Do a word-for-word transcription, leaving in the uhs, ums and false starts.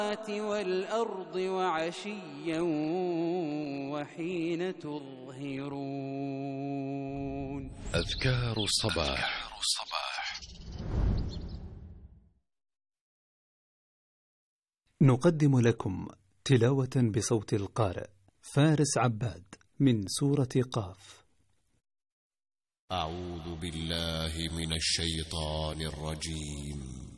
والأرض وعشيا وحين تظهرون. أذكار الصباح. نقدم لكم تلاوة بصوت القارئ فارس عباد من سورة قاف. أعوذ بالله من الشيطان الرجيم.